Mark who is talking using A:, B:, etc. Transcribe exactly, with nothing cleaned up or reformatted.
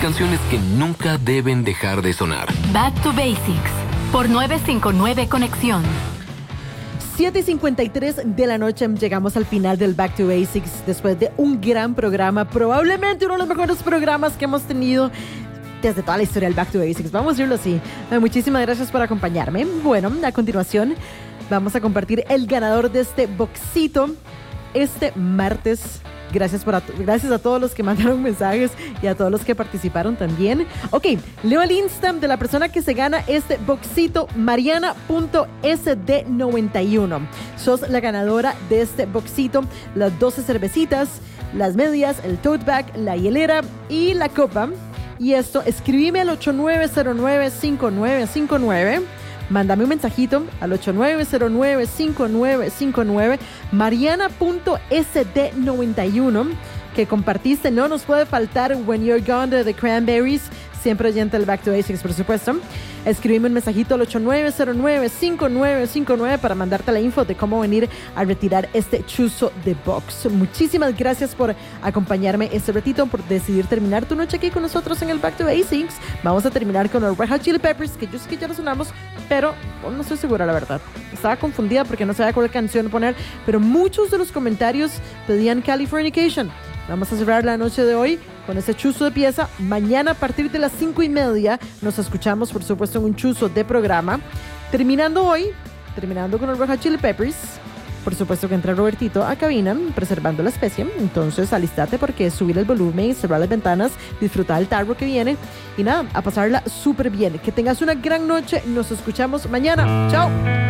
A: canciones que nunca deben dejar de sonar.
B: Back to Basics por novecientos cincuenta y nueve Conexión.
C: siete y cincuenta y tres de la noche llegamos al final del Back to Basics después de un gran programa, probablemente uno de los mejores programas que hemos tenido desde toda la historia del Back to Basics, vamos a decirlo así. Muchísimas gracias por acompañarme. Bueno, a continuación vamos a compartir el ganador de este boxito este martes. Gracias, por a, gracias a todos los que mandaron mensajes y a todos los que participaron también. Ok, leo el Insta de la persona que se gana este boxito, mariana punto s d noventa y uno. Sos la ganadora de este boxito, las doce cervecitas, las medias, el tote bag, la hielera y la copa. Y esto, escríbeme al ocho nueve cero nueve, cinco nueve cinco nueve. Mándame un mensajito al ocho nueve cero nueve, cinco nueve cinco nueve, mariana punto s d noventa y uno, que compartiste. No nos puede faltar When You're Gone de The Cranberries, siempre oyente del Back to Basics, por supuesto. Escríbeme un mensajito al ocho nueve cero nueve, cinco nueve cinco nueve para mandarte la info de cómo venir a retirar este chuzo de box. Muchísimas gracias por acompañarme este ratito, por decidir terminar tu noche aquí con nosotros en el Back to Basics. Vamos a terminar con los Red Hot Chili Peppers, que yo sé que ya lo sonamos, pero no estoy segura, la verdad. Estaba confundida porque no sabía cuál canción poner, pero muchos de los comentarios pedían Californication. Vamos a cerrar la noche de hoy con ese chuzo de pieza. Mañana a partir de las cinco y media nos escuchamos, por supuesto, en un chuzo de programa. Terminando hoy, terminando con los Red Hot Chili Peppers. Por supuesto que entra Robertito a cabina, preservando la especie. Entonces, alistate porque es subir el volumen, cerrar las ventanas, disfrutar el tarro que viene. Y nada, a pasarla súper bien. Que tengas una gran noche. Nos escuchamos mañana. ¡Chao!